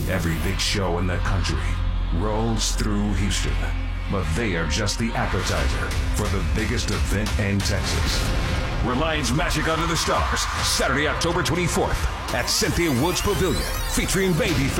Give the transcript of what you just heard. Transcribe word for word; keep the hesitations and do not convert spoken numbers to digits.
Every big show in the country rolls through Houston, but they are just the appetizer for the biggest event in Texas. Reliance Magic Under the Stars, Saturday, October twenty-fourth at Cynthia Woods Pavilion, featuring Babyface.